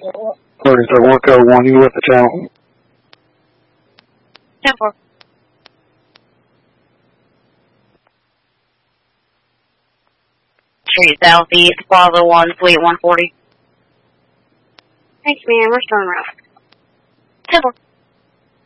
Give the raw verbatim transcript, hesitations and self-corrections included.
Sorry, so one code one, you with the channel. ten four. Street Southeast, Plaza one, Suite one forty. Thanks, ma'am. We're still around. ten four.